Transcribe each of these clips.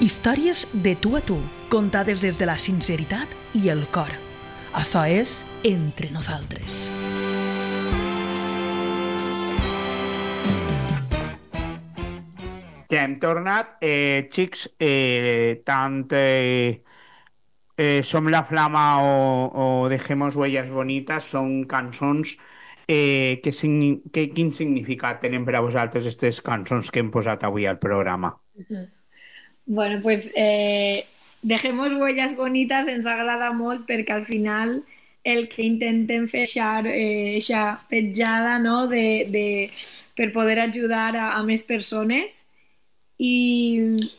Històries de tu a tu, contades des de la sinceritat i el cor. Açò és Entre Nosaltres. Ja hem tornat. Xics, Som la Flama o Dejemos Huellas Bonitas són cançons quin significat tenen per a vosaltres aquestes cançons que hem posat avui al programa? Bueno, pues Dejemos huellas bonitas ens agrada molt perquè al final el que intentem fer és eixa petjada, no? Per poder ajudar a més persones i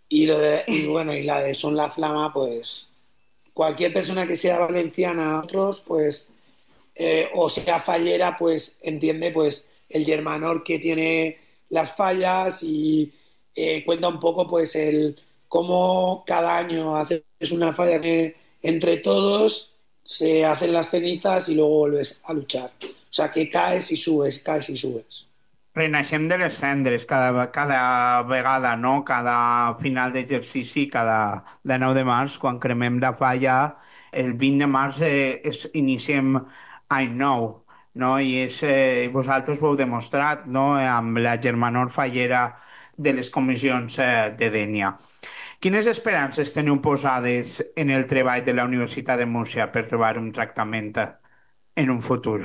Y la de Son la Flama, pues cualquier persona que sea valenciana, otros, pues, o sea fallera, pues entiende pues el Germanor que tiene las fallas y cuenta un poco pues el cómo cada año haces una falla que entre todos se hacen las cenizas y luego vuelves a luchar. O sea que caes y subes, caes y subes. Renaixem de les cendres cada vegada, no? Cada final d'exercici, de 9 de març, quan cremem la falla, el 20 de març iniciem any nou, no? Vosaltres ho heu demostrat, no? Amb la germanor fallera de les comissions de Dénia. Quines esperances teniu posades en el treball de la Universitat de Múrcia per trobar un tractament en un futur?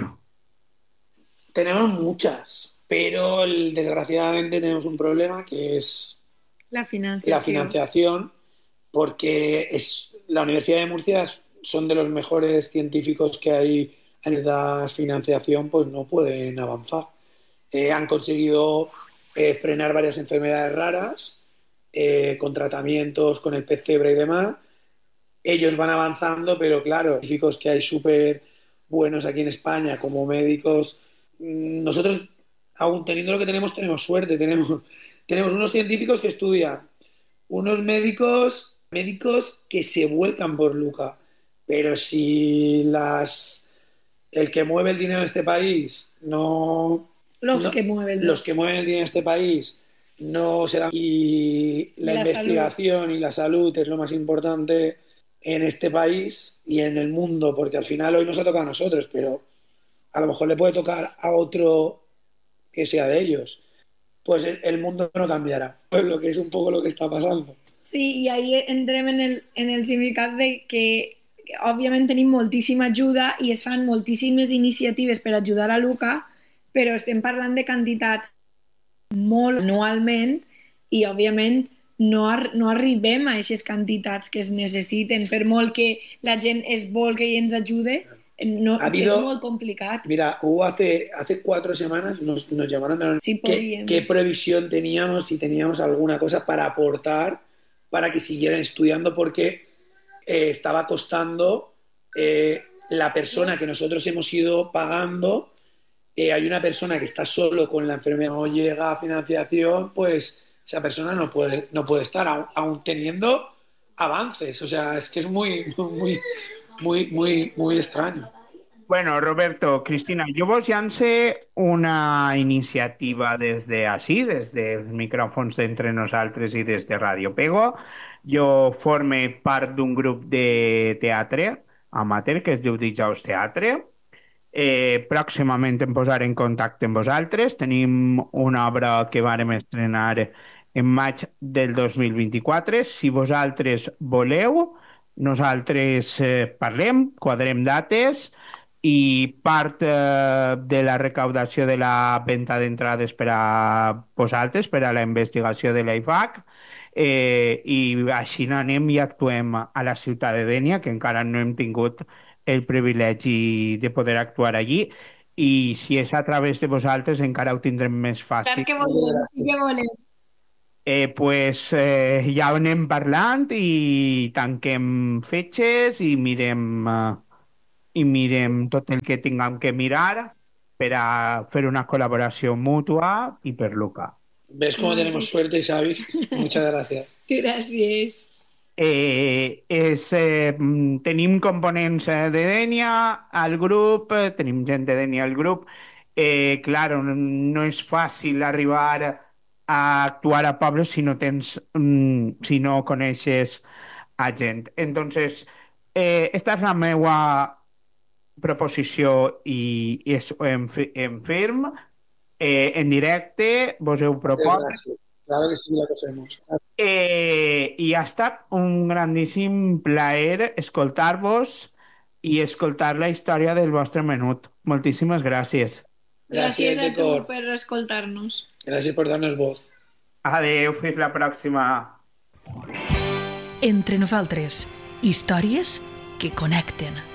Tenemos muchas, pero desgraciadamente tenemos un problema que es la la financiació. financiación, porque la Universidad de Murcia son de los mejores científicos que hay en esta financiación, pues no pueden avanzar. Han conseguido frenar varias enfermedades raras con tratamientos, con el pez cebra y demás. Ellos van avanzando, pero claro, científicos que hay súper buenos aquí en España como médicos, nosotros, aún teniendo lo que tenemos suerte, tenemos unos científicos que estudian, unos médicos que se vuelcan por Luca, pero si el que mueve el dinero en este país Los que mueven, los que mueven el dinero en este país no se dan, y la la salud. investigación y la salud es lo más importante en este país y en el mundo, porque al final hoy nos ha tocado a nosotros, pero a lo mejor le puede tocar a otro que sea de ellos. Pues el mundo no cambiará. Pues lo que es un poco lo que está pasando. Sí, i ahí entrem en el significat de que òbviament tenim moltíssima ajuda i es fan moltíssimes iniciatives per ajudar a Luca, però estem parlant de quantitats molt anualment i òbviament no arribem a aquestes quantitats que es necessiten, per molt que la gent es volque i ens ajude, no, Ha habido, és molt complicat. mira, hubo hace 4 semanas, nos llamaron de Sí, qué previsión teníamos, si teníamos alguna cosa para aportar para que siguieran estudiando, porque estaba costando la persona que nosotros hemos ido pagando. Hay una persona que está solo con la enfermedad, no llega a financiación, pues esa persona no puede estar, aún teniendo avances. O sea, es que es muy extraño. Bueno, Roberto, Cristina, jo vos llance una iniciativa des de així, des dels micròfons d'Entre Nosaltres i des de Ràdio Pego. Jo forme part d'un grup de teatre amateur que es diu Dijous Teatre. Pròximament em posaré en contacte amb vosaltres. Tenim una obra que vàrem estrenar en maig del 2024. Si vosaltres voleu, nosaltres parlem, quadrem dates i part de la recaudació de la venda d'entrades per a vosaltres, per a la investigació de l'IFAC, i així anem i actuem a la ciutat de Dénia, que encara no hem tingut el privilegi de poder actuar allí, i si és a través de vosaltres encara ho tindrem més Clar fàcil. que volem, sí que volem. Ja anem parlant i tanquem fetges i mirem tot el que tinguem que mirar per a fer una col·laboració mútua i per Luca. ¿Ves cómo tenemos suerte, Xavi? Muchas gracias. Gràcies. Tenim components de Dènia al grup, tenim gent de Dènia al grup. Claro, no és fàcil arribar a actuar a pobles si no tens, si no coneixes a gent. Entonces, esta és la meva proposició i és en firm, en directe, vos ho proposo. Claro que sí, la que hacemos. I ha estat un grandíssim plaer escoltar-vos i escoltar la història del vostre menut. Moltíssimes gràcies. Gràcies a tu Héctor. per escoltar-nos. Gracias por darnos voz. Adeu, fins la pròxima. Entre nosaltres, històries que connecten.